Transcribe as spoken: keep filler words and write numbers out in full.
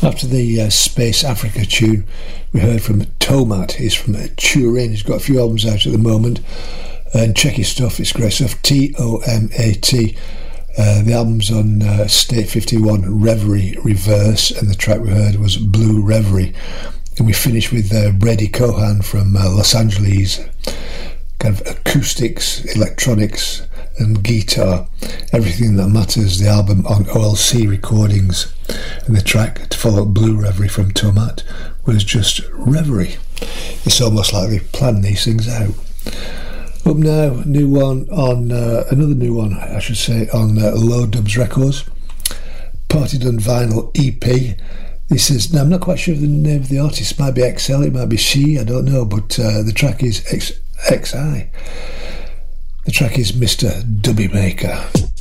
After the uh, Space Africa tune, we heard from Tomat. He's from uh, Turin. He's got a few albums out at the moment. And check his stuff, it's great stuff. T O M A T. Uh, the album's on uh, State fifty-one, Reverie Reverse, and the track we heard was Blue Reverie. And we finished with uh, Brady Cohan from uh, Los Angeles. Kind of acoustics, electronics and guitar, everything that matters. The album on O L C Recordings, and the track to follow up Blue Reverie from Tomat was just Reverie. It's almost like they planned these things out. Up now, new one on uh, another new one I should say on uh, Low Dubs Records, Party Done Vinyl E P. This is, now I'm not quite sure of the name of the artist. It might be X L, it might be She, I don't know, but uh, the track is X- XI. The track is Mister Dubby Maker.